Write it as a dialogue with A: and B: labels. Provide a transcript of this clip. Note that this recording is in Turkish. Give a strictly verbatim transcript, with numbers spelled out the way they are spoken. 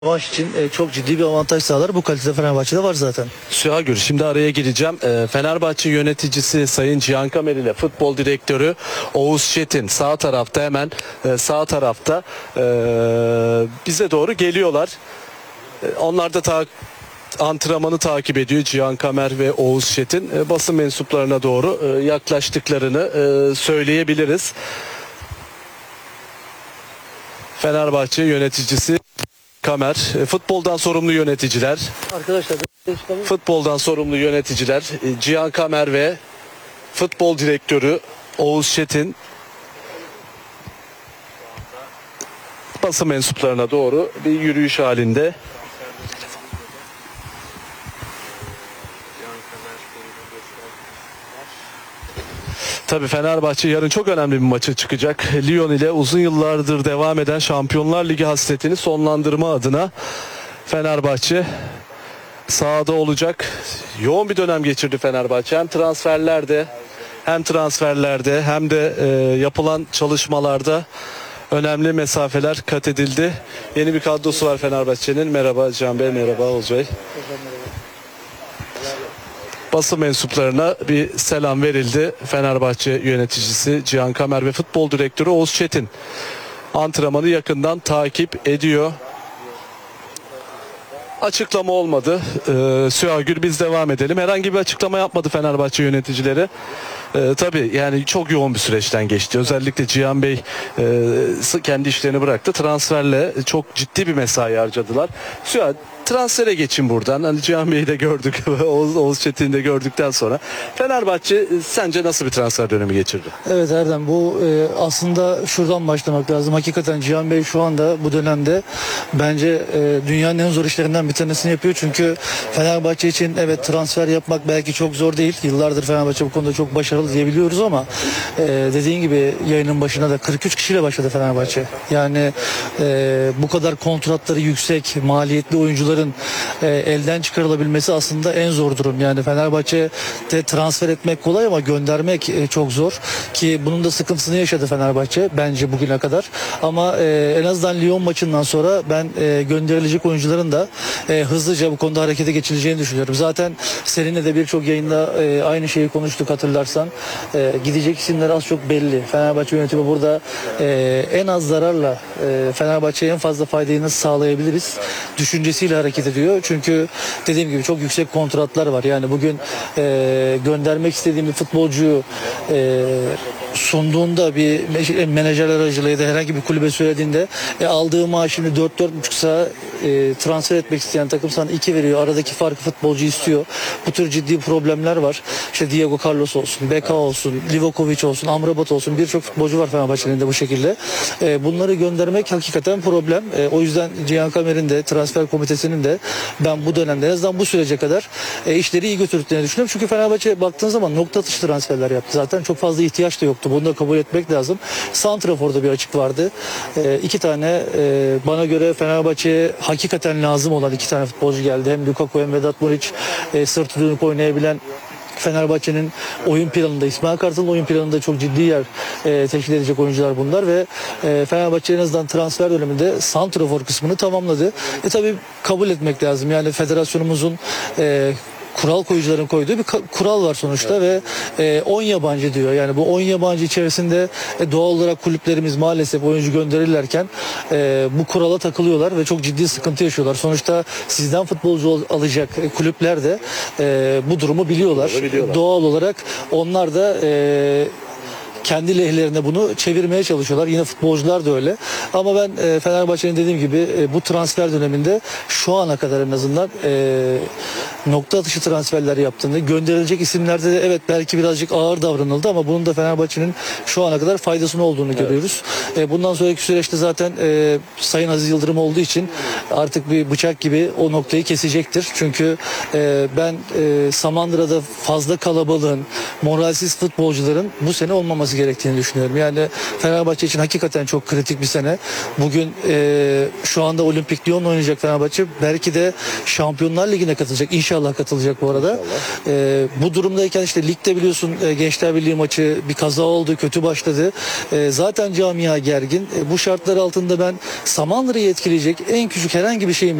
A: Rövanş için e, çok ciddi bir avantaj sağlar. Bu kalitede Fenerbahçe'de var zaten.
B: Sühagül, şimdi araya gireceğim. Ee, Fenerbahçe yöneticisi Sayın Cihan Kamer ile futbol direktörü Oğuz Çetin sağ tarafta, hemen e, sağ tarafta e, bize doğru geliyorlar. E, onlar da ta antrenmanı takip ediyor, Cihan Kamer ve Oğuz Çetin. E, basın mensuplarına doğru e, yaklaştıklarını e, söyleyebiliriz. Fenerbahçe yöneticisi Kamer, e, futboldan sorumlu yöneticiler,
A: Arkadaşlar
B: futboldan sorumlu yöneticiler e, Cihan Kamer ve futbol direktörü Oğuz Çetin basın mensuplarına doğru bir yürüyüş halinde. Tabii Fenerbahçe yarın çok önemli bir maça çıkacak. Lyon ile uzun yıllardır devam eden Şampiyonlar Ligi hasretini sonlandırma adına Fenerbahçe sahada olacak. Yoğun bir dönem geçirdi Fenerbahçe. Hem transferlerde hem transferlerde hem de e, yapılan çalışmalarda önemli mesafeler kat edildi. Yeni bir kadrosu var Fenerbahçe'nin. Merhaba Can Bey, merhaba Oğuz Bey. Basın mensuplarına bir selam verildi. Fenerbahçe yöneticisi Cihan Kamer ve futbol direktörü Oğuz Çetin antrenmanı yakından takip ediyor. Açıklama olmadı. Ee, Sühagül, biz devam edelim. Herhangi bir açıklama yapmadı Fenerbahçe yöneticileri. Ee, tabii yani çok yoğun bir süreçten geçti. Özellikle Cihan Bey e, kendi işlerini bıraktı. Transferle çok ciddi bir mesai harcadılar. Sühagül, transfere geçin buradan. Hani Cihan Bey'i de gördük, Oğuz, Oğuz Çetin'i de gördükten sonra. Fenerbahçe sence nasıl bir transfer dönemi geçirdi?
A: Evet Erdem, bu e, aslında şuradan başlamak lazım. Hakikaten Cihan Bey şu anda bu dönemde bence e, dünyanın en zor işlerinden bir tanesini yapıyor. Çünkü Fenerbahçe için evet, transfer yapmak belki çok zor değil. Yıllardır Fenerbahçe bu konuda çok başarılı diyebiliyoruz ama e, dediğin gibi yayının başına da kırk üç kişiyle başladı Fenerbahçe. Yani e, bu kadar kontratları yüksek, maliyetli oyuncuların e, elden çıkarılabilmesi aslında en zor durum. Yani Fenerbahçe'de transfer etmek kolay ama göndermek e, çok zor, ki bunun da sıkıntısını yaşadı Fenerbahçe bence bugüne kadar. Ama e, en azından Lyon maçından sonra ben e, gönderilecek oyuncuların da e, hızlıca bu konuda harekete geçileceğini düşünüyorum. Zaten seninle de birçok yayında e, aynı şeyi konuştuk, hatırlarsan. E, gidecek isimler az çok belli. Fenerbahçe yönetimi burada e, en az zararla e, Fenerbahçe'ye en fazla faydayı nasıl sağlayabiliriz düşüncesiyle hareket ediyor. Çünkü dediğim gibi çok yüksek kontratlar var. Yani bugün e, göndermek istediğim bir futbolcuyu e, sunduğunda, bir menajerler aracılığıyla herhangi bir kulübe söylediğinde e, aldığı maaş şimdi dört dört buçuksa e, transfer etmek isteyen takım sana iki veriyor. Aradaki farkı futbolcu istiyor. Bu tür ciddi problemler var. İşte Diego Carlos olsun, Beka olsun, Livakovic olsun, Amrabat olsun, birçok futbolcu var Fenerbahçe'nin de bu şekilde. E, bunları göndermek hakikaten problem. E, o yüzden Cihan Kamer'in de transfer komitesinin de ben bu dönemde en azından bu sürece kadar e, işleri iyi götürdüklerini düşünüyorum. Çünkü Fenerbahçe baktığın zaman nokta atışı transferler yaptı. Zaten çok fazla ihtiyaç da yoktu. Bunu da kabul etmek lazım. Santrafor'da bir açık vardı. E, iki tane e, bana göre Fenerbahçe'ye hakikaten lazım olan iki tane futbolcu geldi. Hem Lukaku hem Vedat Muriç, e, sırtı dönük oynayabilen, Fenerbahçe'nin oyun planında, İsmail Kartal'ın oyun planında çok ciddi yer e, teşkil edecek oyuncular bunlar ve e, Fenerbahçe en azından transfer döneminde santrafor kısmını tamamladı. E tabi kabul etmek lazım. Yani federasyonumuzun e, kural koyucuların koyduğu bir kural var sonuçta, evet. Ve on yabancı diyor. Yani bu on yabancı içerisinde e, doğal olarak kulüplerimiz maalesef oyuncu gönderirlerken e, bu kurala takılıyorlar ve çok ciddi sıkıntı yaşıyorlar. Sonuçta sizden futbolcu alacak e, kulüpler de e, bu durumu biliyorlar. biliyorlar. Doğal olarak onlar da e, kendi lehlerine bunu çevirmeye çalışıyorlar. Yine futbolcular da öyle. Ama ben e, Fenerbahçe'nin dediğim gibi e, bu transfer döneminde şu ana kadar en azından e, nokta atışı transferler yaptığını, gönderilecek isimlerde de evet belki birazcık ağır davranıldı ama bunun da Fenerbahçe'nin şu ana kadar faydasını olduğunu evet. görüyoruz. E, bundan sonraki süreçte zaten e, Sayın Aziz Yıldırım olduğu için artık bir bıçak gibi o noktayı kesecektir. Çünkü e, ben e, Samandıra'da fazla kalabalığın, moralsiz futbolcuların bu sene olmaması gerektiğini düşünüyorum. Yani Fenerbahçe için hakikaten çok kritik bir sene. Bugün e, şu anda Olimpik Lyon'la oynayacak Fenerbahçe. Belki de Şampiyonlar Ligi'ne katılacak. İnşallah İnşallah katılacak bu arada. E, bu durumdayken işte ligde biliyorsun e, Gençler Birliği maçı bir kaza oldu, kötü başladı. E, zaten camia gergin. E, bu şartlar altında ben Samanlıra'yı etkileyecek en küçük herhangi bir şeyim